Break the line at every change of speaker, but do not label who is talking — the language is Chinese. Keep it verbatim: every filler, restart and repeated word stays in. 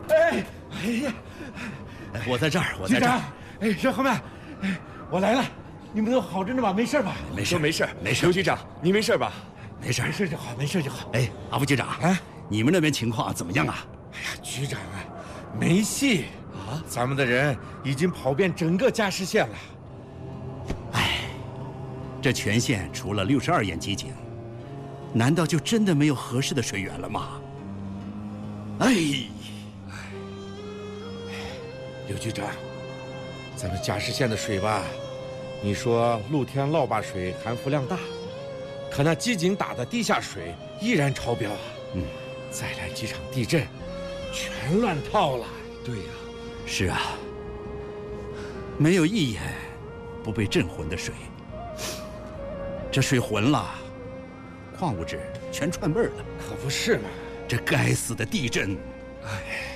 哎，哎呀，
我在这儿，我在这儿。
哎，任和曼，哎，我来了，你们都好着呢吧？没事吧？
没事，
都没事，
没事。
刘局长，你没事吧？
没事，
没事就好，没事就好。
哎，阿副局长，
啊，
你们那边情况怎么样啊？
哎呀，局长啊，没戏啊！咱们的人已经跑遍整个嘉实县了。
哎，这全县除了六十二眼机井，难道就真的没有合适的水源了吗？哎，
刘局长，咱们嘉实县的水吧，你说露天涝坝水含浮量大，可那机井打的地下水依然超标啊。
嗯，
再来几场地震，全乱套了。
对呀，
是啊，没有一眼不被震浑的水，这水浑了，矿物质全串味儿了。
可不是嘛！
这该死的地震，
哎，